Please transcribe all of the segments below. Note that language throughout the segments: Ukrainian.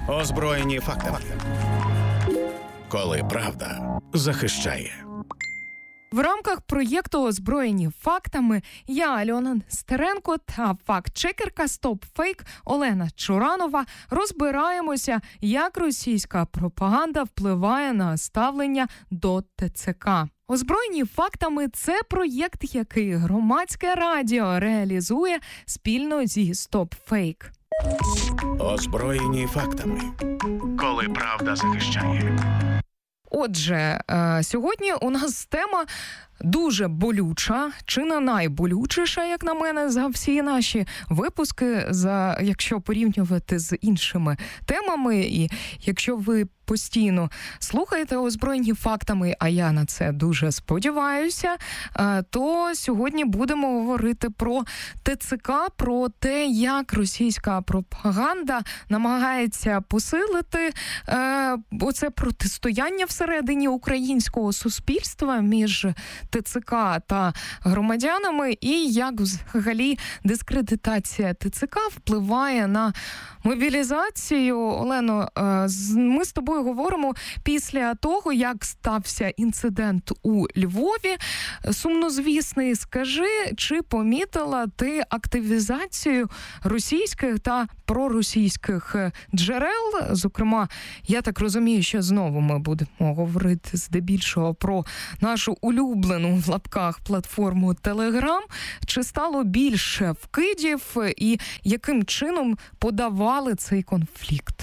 Озброєні фактами. Коли правда захищає. В рамках проєкту «Озброєні фактами» я, Альона Нестеренко, та факт-чекерка «Стоп-фейк» Олена Чуранова розбираємося, як російська пропаганда впливає на ставлення до ТЦК. «Озброєні фактами» – це проєкт, який Громадське радіо реалізує спільно зі «Стоп-фейк». Озброєні фактами. Коли правда захищає. Отже, сьогодні у нас тема дуже болюча, чи не найболючіша, як на мене, за всі наші випуски, якщо порівнювати з іншими темами. І якщо ви постійно слухаєте «Озброєні фактами», а я на це дуже сподіваюся, то сьогодні будемо говорити про ТЦК, про те, як російська пропаганда намагається посилити оце протистояння всередині українського суспільства між ТЦК та громадянами, і як взагалі дискредитація ТЦК впливає на мобілізацію. Олено, ми з тобою говоримо після того, як стався інцидент у Львові, сумнозвісний. Скажи, чи помітила ти активізацію російських та проросійських джерел? Зокрема, я так розумію, що знову ми будемо говорити здебільшого про нашу улюблену в лапках платформу Telegram. Чи стало більше вкидів і яким чином подавали цей конфлікт?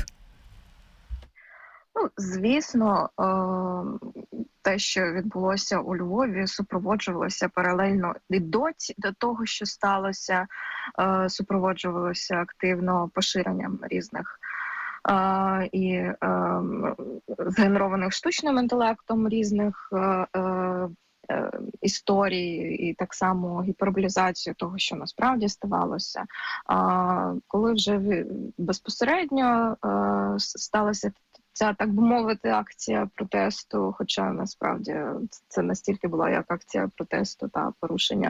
Звісно, те, що відбулося у Львові, супроводжувалося паралельно і до того, що сталося, супроводжувалося активно поширенням різних і згенерованих штучним інтелектом різних історій, і так само гіперболізацію того, що насправді ставалося. Коли вже безпосередньо сталося ця, так би мовити, акція протесту, хоча насправді це настільки була як акція протесту та порушення.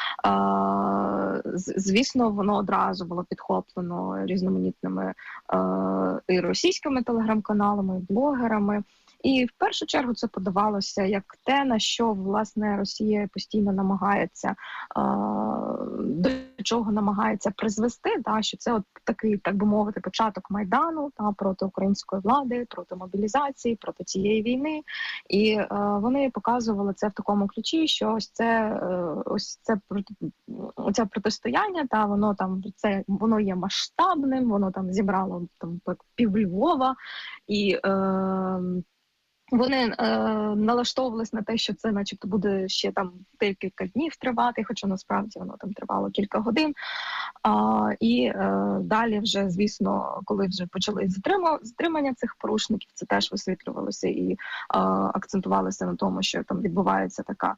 Звісно, воно одразу було підхоплено різноманітними і російськими телеграм-каналами, і блогерами. І в першу чергу це подавалося як те, на що, власне, Росія постійно намагається, до чого намагається призвести, що це от такий, так би мовити, початок Майдану проти української влади, проти мобілізації, проти цієї війни. І вони показували це в такому ключі, що оце протистояння, воно є масштабним, воно там зібрало пів Львова, і вони налаштовувались на те, що це начебто буде ще там декілька днів тривати, хоча насправді воно там тривало кілька годин. І далі вже, звісно, коли вже почали затримання цих порушників, це теж висвітлювалося і акцентувалося на тому, що там відбувається така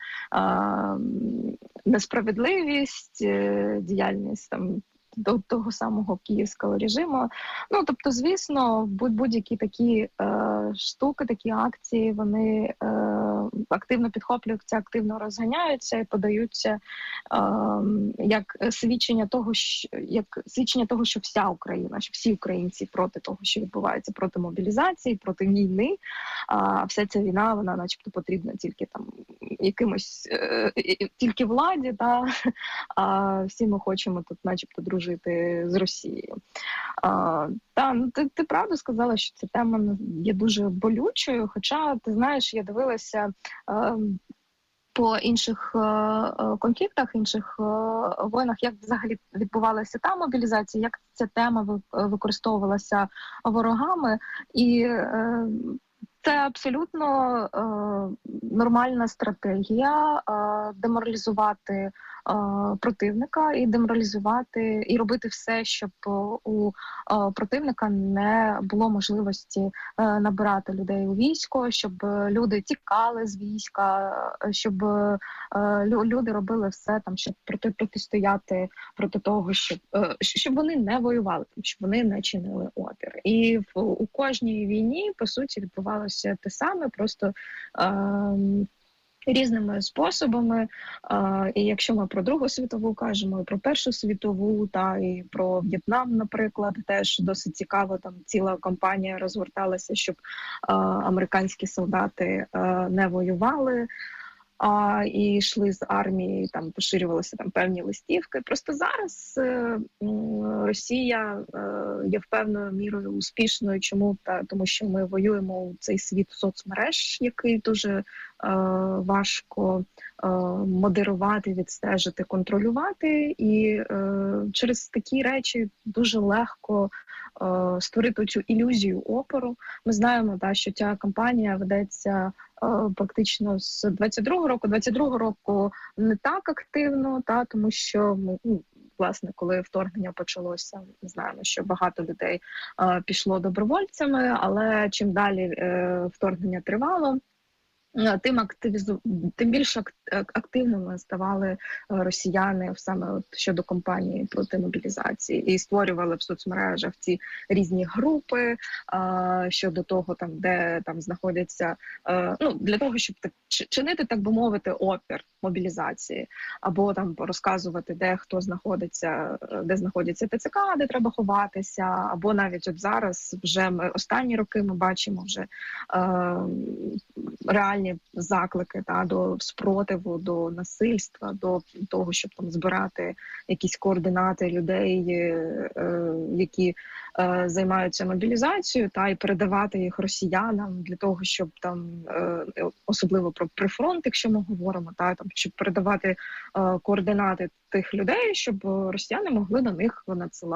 несправедливість, діяльність там до того самого київського режиму. Тобто, звісно, будь-які такі штуки, такі акції, вони активно підхоплюються, активно розганяються і подаються як свідчення того, що вся Україна, що всі українці проти того, що відбувається, проти мобілізації, проти війни. А вся ця війна, вона начебто потрібна тільки там якимось, тільки владі, а всі ми хочемо тут начебто дружити з Росією. Ти правду сказала, що ця тема є дуже болючою, хоча, ти знаєш, я дивилася по інших конфліктах, інших воїнах, як взагалі відбувалася та мобілізація, як ця тема використовувалася ворогами, і це абсолютно нормальна стратегія деморалізувати противника і деморалізувати, і робити все, щоб у противника не було можливості набирати людей у військо, щоб люди тікали з війська, щоб люди робили все там, щоб протистояти проти того, щоб вони не воювали, щоб вони не чинили опір. І у кожній війні, по суті, відбувалося те саме, просто різними способами. І якщо ми про Другу світову кажемо, і про Першу світову, та і про В'єтнам, наприклад, теж досить цікаво. Там ціла кампанія розгорталася, щоб американські солдати не воювали. І йшли з армії, там поширювалися там певні листівки. Просто зараз Росія є певною мірою успішною. Чому? Тому що ми воюємо у цей світ соцмереж, який дуже важко модерувати, відстежити, контролювати. І через такі речі дуже легко створити цю ілюзію опору. Ми знаємо, що ця кампанія ведеться практично з 22-го року. 22-го року не так активно, тому що ми, власне, коли вторгнення почалося, ми знаємо, що багато людей пішло добровольцями, але чим далі вторгнення тривало, тим більш активними ставали росіяни саме щодо кампанії проти мобілізації і створювали в соцмережах ці різні групи щодо того, де знаходяться, для того, щоб чинити, так би мовити, опір мобілізації, або розказувати, де хто знаходиться, де знаходяться ТЦК, де треба ховатися, або навіть от зараз вже останні роки ми бачимо вже реальні заклики до спротиву, до насильства, до того, щоб збирати якісь координати людей, які займаються мобілізацією, і передавати їх росіянам для того, щоб особливо про прифронт, якщо ми говоримо, щоб передавати координати тих людей, щоб росіяни могли на них надсилати